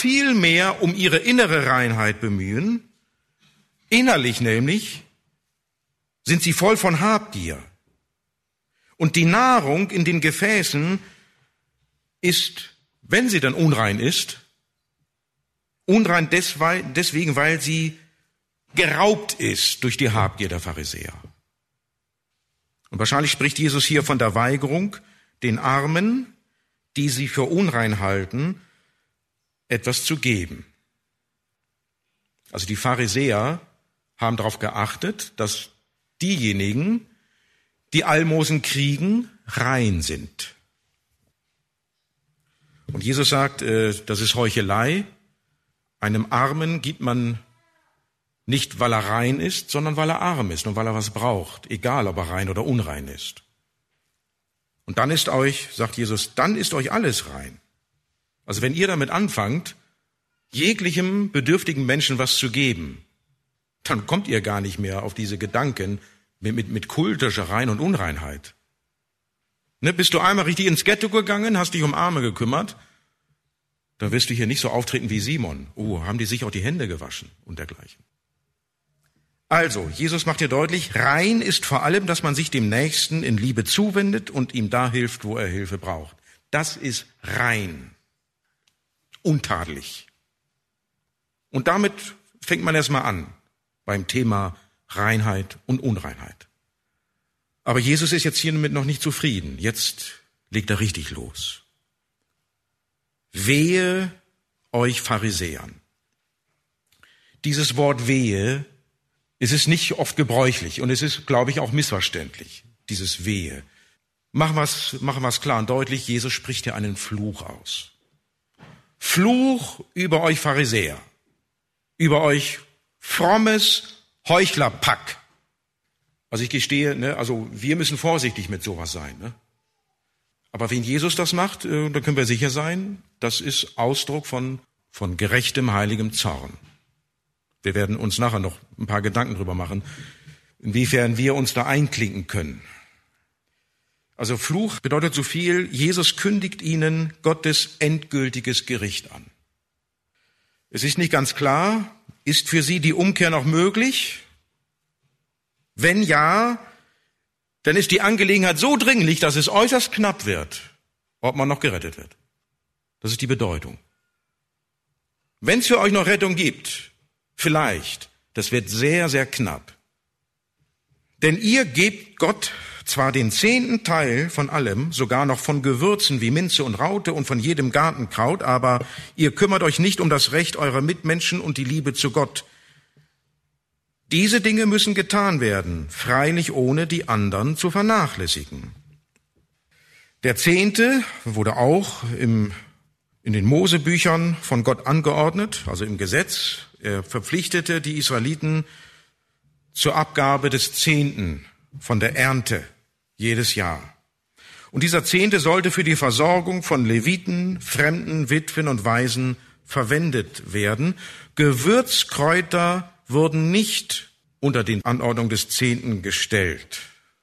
viel mehr um ihre innere Reinheit bemühen. Innerlich nämlich sind sie voll von Habgier. Und die Nahrung in den Gefäßen ist, wenn sie dann unrein ist, unrein deswegen, weil sie geraubt ist durch die Habgier der Pharisäer. Und wahrscheinlich spricht Jesus hier von der Weigerung, den Armen, die sie für unrein halten, etwas zu geben. Also die Pharisäer haben darauf geachtet, dass diejenigen, die Almosen kriegen, rein sind. Und Jesus sagt, das ist Heuchelei. Einem Armen gibt man nicht, weil er rein ist, sondern weil er arm ist und weil er was braucht, egal ob er rein oder unrein ist. Und dann ist euch, sagt Jesus, dann ist euch alles rein. Also wenn ihr damit anfangt, jeglichem bedürftigen Menschen was zu geben, dann kommt ihr gar nicht mehr auf diese Gedanken mit kultischer Rein- und Unreinheit. Ne, bist du einmal richtig ins Ghetto gegangen, hast dich um Arme gekümmert, dann wirst du hier nicht so auftreten wie Simon. Oh, haben die sich auch die Hände gewaschen und dergleichen. Also, Jesus macht hier deutlich, rein ist vor allem, dass man sich dem Nächsten in Liebe zuwendet und ihm da hilft, wo er Hilfe braucht. Das ist rein, untadelig. Und damit fängt man erstmal an beim Thema Reinheit und Unreinheit. Aber Jesus ist jetzt hiermit noch nicht zufrieden. Jetzt legt er richtig los. Wehe euch Pharisäern. Dieses Wort wehe, es ist nicht oft gebräuchlich und es ist, glaube ich, auch missverständlich, dieses Wehe. Machen wir es klar und deutlich, Jesus spricht hier einen Fluch aus. Fluch über euch Pharisäer, über euch frommes Heuchlerpack. Also ich gestehe, wir müssen vorsichtig mit sowas sein. Ne? Aber wenn Jesus das macht, dann können wir sicher sein, das ist Ausdruck von gerechtem, heiligem Zorn. Wir werden uns nachher noch ein paar Gedanken drüber machen, inwiefern wir uns da einklinken können. Also Fluch bedeutet so viel, Jesus kündigt ihnen Gottes endgültiges Gericht an. Es ist nicht ganz klar, ist für sie die Umkehr noch möglich? Wenn ja, dann ist die Angelegenheit so dringlich, dass es äußerst knapp wird, ob man noch gerettet wird. Das ist die Bedeutung. Wenn es für euch noch Rettung gibt, vielleicht, das wird sehr, sehr knapp. Denn ihr gebt Gott zwar den 10. Teil von allem, sogar noch von Gewürzen wie Minze und Raute und von jedem Gartenkraut, aber ihr kümmert euch nicht um das Recht eurer Mitmenschen und die Liebe zu Gott. Diese Dinge müssen getan werden, freilich ohne die anderen zu vernachlässigen. Der 10. wurde auch in den Mosebüchern von Gott angeordnet, also im Gesetz. Er verpflichtete die Israeliten zur Abgabe des 10. von der Ernte jedes Jahr. Und dieser 10. sollte für die Versorgung von Leviten, Fremden, Witwen und Waisen verwendet werden. Gewürzkräuter wurden nicht unter den Anordnungen des 10. gestellt.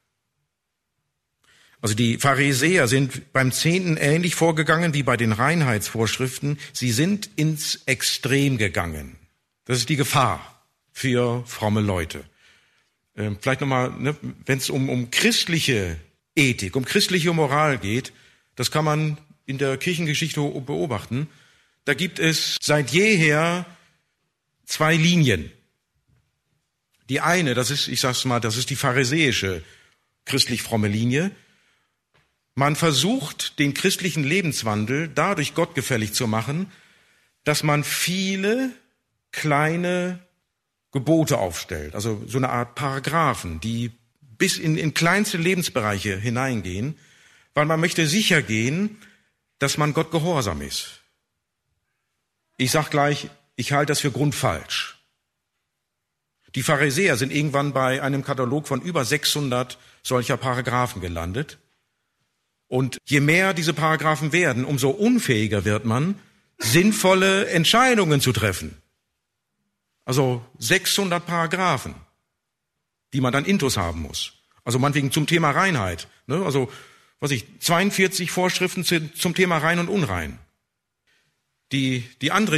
Also die Pharisäer sind beim 10. ähnlich vorgegangen wie bei den Reinheitsvorschriften. Sie sind ins Extrem gegangen. Das ist die Gefahr für fromme Leute. Vielleicht nochmal, wenn es um christliche Ethik, um christliche Moral geht, das kann man in der Kirchengeschichte beobachten. Da gibt es seit jeher 2 Linien. Die eine, das ist die pharisäische christlich fromme Linie. Man versucht, den christlichen Lebenswandel dadurch gottgefällig zu machen, dass man viele kleine Gebote aufstellt, also so eine Art Paragraphen, die bis in kleinste Lebensbereiche hineingehen, weil man möchte sicher gehen, dass man Gott gehorsam ist. Ich sag gleich, ich halte das für grundfalsch. Die Pharisäer sind irgendwann bei einem Katalog von über 600 solcher Paragraphen gelandet. Und je mehr diese Paragraphen werden, umso unfähiger wird man, sinnvolle Entscheidungen zu treffen. Also 600 Paragraphen, die man dann intus haben muss. Also meinetwegen zum Thema Reinheit. 42 Vorschriften zum Thema rein und unrein. Die andere